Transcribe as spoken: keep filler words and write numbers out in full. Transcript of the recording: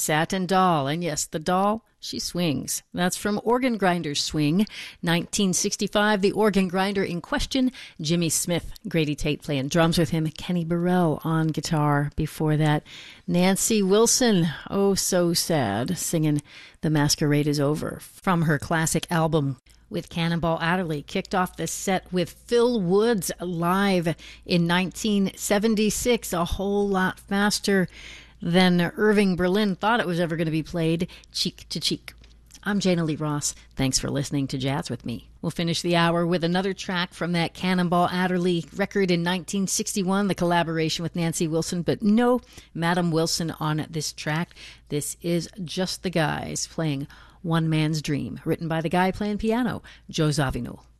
Satin Doll. And yes, the doll, she swings. That's from Organ Grinder's Swing. nineteen sixty-five, the organ grinder in question, Jimmy Smith. Grady Tate playing drums with him. Kenny Burrell on guitar. Before that, Nancy Wilson, oh so sad, singing The Masquerade is Over from her classic album with Cannonball Adderley. Kicked off the set with Phil Woods live in nineteen seventy-six, a whole lot faster than Irving Berlin thought it was ever going to be played, Cheek to Cheek. I'm Jana Lee Ross. Thanks for listening to Jazz with me. We'll finish the hour with another track from that Cannonball Adderley record in nineteen sixty-one, the collaboration with Nancy Wilson, but no Madam Wilson on this track. This is Just the Guys playing One Man's Dream, written by the guy playing piano, Joe Zawinul.